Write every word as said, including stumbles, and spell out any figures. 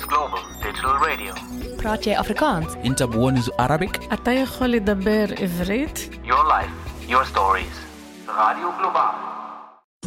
S B S Global Digital Radio. براتي أفريكانس. أنت بونز Arabic. אתה יכול לדבר עברית? Your life, your stories. Radio Global.